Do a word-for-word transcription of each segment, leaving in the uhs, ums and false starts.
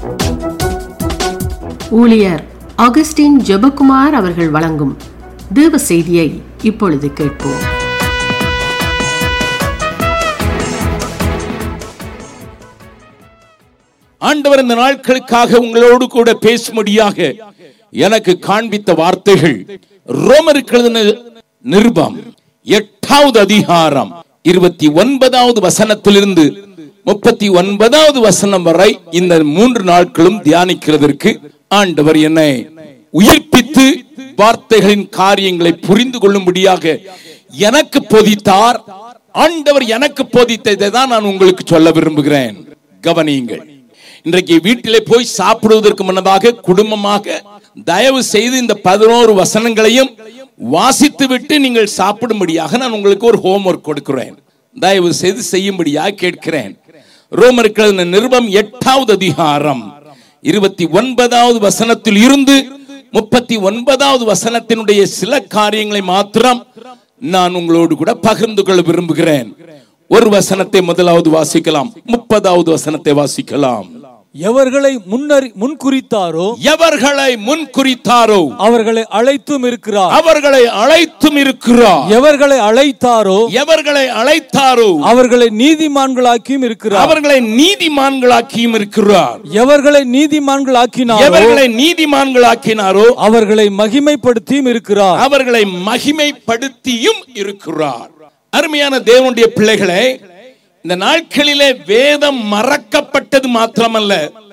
ஊழியர் ஆகஸ்டின் ஜெபக்குமார் அவர்கள் வழங்கும் தேவ செய்தியை இப்பொழுது கேட்போம். ஆண்டவர் இந்த நாட்களுக்காக உங்களோடு கூட பேசும்படியாக எனக்கு காண்பித்த வார்த்தைகள் ரோமருக்கு எழுதின நிருபம் எட்டாவது அதிகாரம் இருபத்தி ஒன்பதாவது வசனத்திலிருந்து முப்பத்தி ஒன்பதாவது வசனம் வரை இந்த மூன்று நாட்களும் தியானிக்கிறதற்கு ஆண்டவர் என்னை உயிர்ப்பித்து வார்த்தைகளின் காரியங்களை புரிந்து கொள்ளும்படியாக எனக்கு போதித்தார். ஆண்டவர் எனக்கு போதித்ததை தான் நான் உங்களுக்கு சொல்ல விரும்புகிறேன். கவனியுங்கள். இன்றைக்கு வீட்டிலே போய் சாப்பிடுவதற்கு முன்னதாக குடும்பமாக தயவு செய்து இந்த பதினோரு வசனங்களையும் வாசித்து விட்டு நீங்கள் சாப்பிடும்படியாக நான் உங்களுக்கு ஒரு ஹோம்வொர்க் கொடுக்கிறேன். தயவு செய்து செய்யும்படியாக கேட்கிறேன். ரோமருக்கு எழுதின நிருபம் எட்டாவது அதிகாரம் இருபத்தி ஒன்பதாவது வசனத்தில் இருந்து முப்பத்தி ஒன்பதாவது வசனத்தினுடைய சில காரியங்களை மாத்திரம் நான் உங்களோடு கூட பகிர்ந்து கொள்ள விரும்புகிறேன். ஒரு வசனத்தை முதலாவது வாசிக்கலாம், முப்பதாவது வசனத்தை வாசிக்கலாம். எவர்களை முன்னறி முன்குறித்தாரோ எவர்களை முன்குறித்தாரோ அவர்களை அழைத்தும் இருக்கிறார். அவர்களை அழைத்தும் இருக்கிறார். எவர்களை அழைத்தாரோ எவர்களை அழைத்தாரோ அவர்களை நீதிமான்களாக்கியும் இருக்கிறார். அவர்களை நீதிமான்களாக்கியும் இருக்கிறார். எவர்களை நீதிமான்களாக்கினாரோ எவர்களை நீதிமான்களாக்கினாரோ அவர்களை மகிமைப்படுத்தியும் இருக்கிறார். அவர்களை மகிமைப்படுத்தியும் இருக்கிறார். அருமையான தேவனுடைய பிள்ளைகளே, இந்த நாட்களிலே வேதம் மறக்கப்பட்டது மாத்திரமல்ல,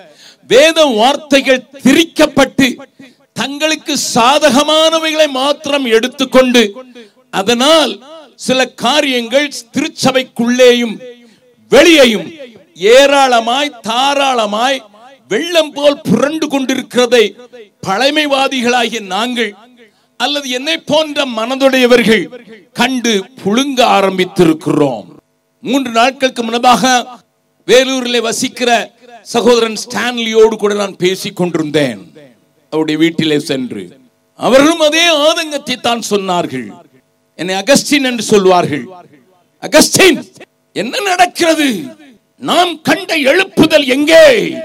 வேத வார்த்தைகள் திரிக்கப்பட்டு தங்களுக்கு சாதகமானவைகளை மாத்திரம் எடுத்துக்கொண்டு அதனால் சில காரியங்கள் திருச்சபைக்குள்ளேயும் வெளியேயும் ஏராளமாய் தாராளமாய் வெள்ளம் போல் புரண்டு கொண்டிருக்கிறதை பழமைவாதிகளாகிய நாங்கள் அல்லது என்னை போன்ற மனதுடையவர்கள் கண்டு புழுங்க ஆரம்பித்திருக்கிறோம். மூன்று நாட்களுக்கு முன்னதாக வேலூரில் வசிக்கிற சகோதரன் ஸ்டான்லியோடு கூட நான் பேசிக் கொண்டிருந்தேன். அவருடைய வீட்டிலே சென்று அவர்களும் அதே ஆதங்கத்தை தான் சொன்னார்கள். என்னை அகஸ்டின் என்று சொல்வார்கள். அகஸ்டின், என்ன நடக்கிறது? நாம் கண்ட எழுப்புதல் எங்கே?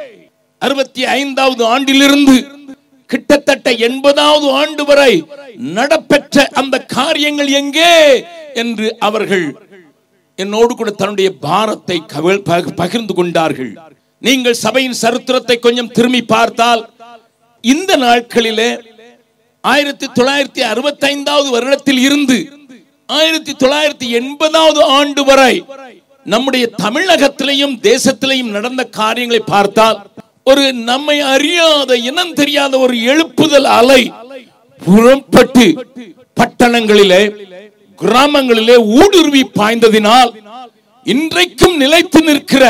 அறுபத்தி ஐந்தாவது ஆண்டிலிருந்து கிட்டத்தட்ட எண்பதாவது ஆண்டு வரை நடப்பெற்ற அந்த காரியங்கள் எங்கே என்று அவர்கள் என்னோடு கூட தன்னுடைய பாரத்தை பகிர்ந்து கொண்டார்கள். நீங்கள் சபையின் சரித்திரத்தை கொஞ்சம் திரும்பி பார்த்தால் இந்த நாட்களிலே ஆயிரத்தி தொள்ளாயிரத்தி அறுபத்தி ஐந்தாவது வருடத்தில் இருந்து ஆயிரத்தி தொள்ளாயிரத்தி எண்பதாவது ஆண்டு வரை நம்முடைய தமிழகத்திலையும் தேசத்திலையும் நடந்த காரியங்களை பார்த்தால் ஒரு நம்மை அறியாத இனம் தெரியாத ஒரு எழுப்புதல் அலை புறப்பட்டு பட்டணங்களிலே கிராமங்களிலே ஊடுருவி பாய்ந்ததினால் இன்றைக்கும் நிலைத்து நிற்கிற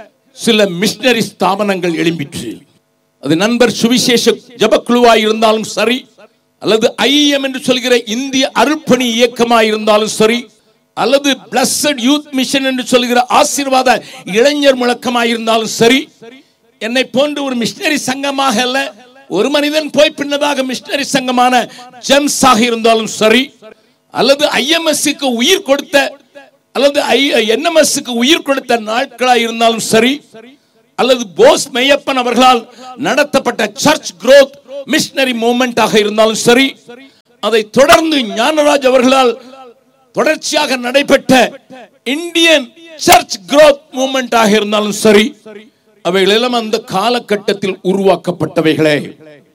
சில மிஷனரி ஸ்தாபனங்கள் எழும்பிற்று. அது நண்பர் சுவிசேஷ ஜபக்குழுவாய் இருந்தாலும் சரி, அல்லது ஐஎம் என்று சொல்கிற இந்திய அருள்பணி இயக்கமாய் இருந்தாலும் சரி, அல்லது பிளஸட் யூத் மிஷன் என்று சொல்கிற ஆசீர்வாத இளைஞர் முழக்கமாய் இருந்தாலும் சரி, என்னை போன்ற ஒரு மிஷனரி சங்கமாக அல்ல, ஒரு மனிதன் போய் பின்னதாக மிஷனரி சங்கமான ஜெம்ஸ் ஆக இருந்தாலும் சரி, அல்லது ஐஎம்எஸ்க்கு உயிர் கொடுத்த அல்லது என்எம்எஸ்க்கு உயிர் கொடுத்த நாட்களாக இருந்தாலும் சரி, அல்லது போஸ் மெய்யப்பன் அவர்களால் நடத்தப்பட்ட சர்ச் growth மிஷனரி மூவ்மெண்ட் ஆக இருந்தாலும் சரி, அதை தொடர்ந்து ஞானராஜ் அவர்களால் தொடர்ச்சியாக நடைபெற்ற இந்தியன் சர்ச் growth மூவ்மெண்ட் ஆக இருந்தாலும் சரி, அவைகளெல்லாம் அந்த காலகட்டத்தில் உருவாக்கப்பட்டவைகளே.